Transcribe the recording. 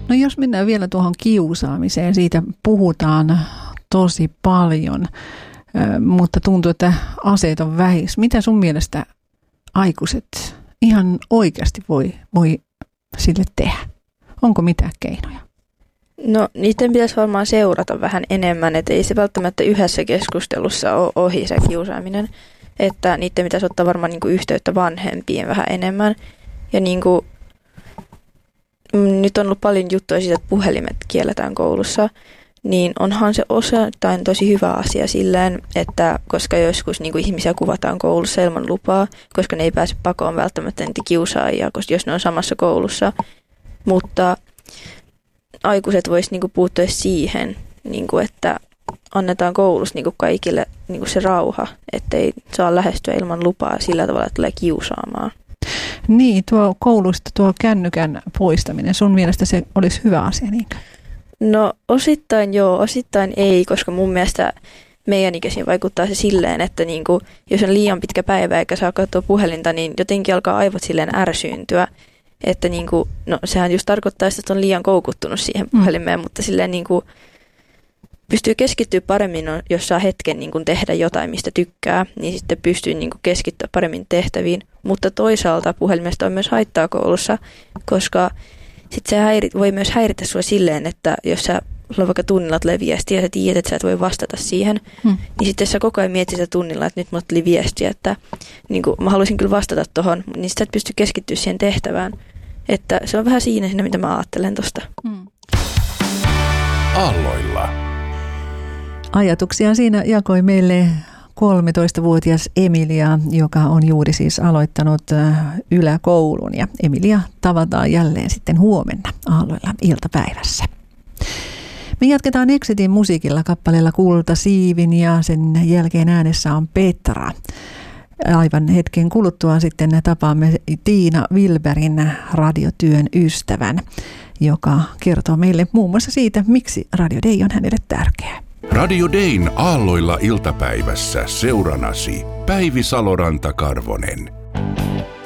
No jos mennään vielä tuohon kiusaamiseen, siitä puhutaan tosi paljon, mutta tuntuu, että aseet on vähissä. Mitä sun mielestä aikuiset ihan oikeasti voi sille tehdä? Onko mitään keinoja? No niiden pitäisi varmaan seurata vähän enemmän, että ei se välttämättä yhdessä keskustelussa ole ohi se kiusaaminen. Että niiden pitäisi ottaa varmaan niin kuin yhteyttä vanhempiin vähän enemmän. Ja niin kuin, nyt on ollut paljon juttuja siitä, että puhelimet kielletään koulussa. Niin onhan se osittain tosi hyvä asia silleen, että koska joskus niin kuin ihmisiä kuvataan koulussa ilman lupaa, koska ne ei pääse pakoon välttämättä niitä kiusaajia, koska jos ne on samassa koulussa. Mutta aikuiset voisivat niin kuin puuttua siihen, niin kuin, että annetaan koulussa niin kuin kaikille niin kuin se rauha, ettei saa lähestyä ilman lupaa sillä tavalla, että tulee kiusaamaan. Niin, tuo koulusta tuo kännykän poistaminen, sun mielestä se olisi hyvä asia, niinkö? No osittain joo, osittain ei, koska mun mielestä meidän ikäisiin vaikuttaa se silleen, että niin kuin, jos on liian pitkä päivä eikä saa katsoa puhelinta, niin jotenkin alkaa aivot silleen ärsyyntyä. Että niin kuin, no sehän just tarkoittaa, että on liian koukuttunut siihen puhelimeen, mutta silleen niin kuin pystyy keskittyä paremmin, jos saa hetken niin kuin tehdä jotain, mistä tykkää, niin sitten pystyy niin kuin keskittyä paremmin tehtäviin. Mutta toisaalta puhelimesta on myös haittaa koulussa, koska sitten se voi myös häiritä sinua silleen, että jos sä vaikka tunnilla tulee viesti ja sä tiedät, että sä et voi vastata siihen, niin sitten sä koko ajan mietit sitä tunnilla, että nyt mulle tuli viestiä, että niin kuin, mä haluaisin kyllä vastata tohon, niin sitten sä et pysty keskittyä siihen tehtävään. Että se on vähän siinä, mitä mä ajattelen tosta. Aalloilla. Ajatuksia siinä jakoi meille 13-vuotias Emilia, joka on juuri siis aloittanut yläkoulun. Ja Emilia tavataan jälleen sitten huomenna Aalloilla iltapäivässä. Me jatketaan Exitin musiikilla kappaleella Kultasiivin ja sen jälkeen äänessä on Petra. Aivan hetken kuluttua sitten tapaamme Tiina Wilbergin radiotyön ystävän, joka kertoo meille muun muassa siitä, miksi Radio Day on hänelle tärkeä. Radio Dayn Aalloilla iltapäivässä seuranasi Päivi Saloranta-Karvonen.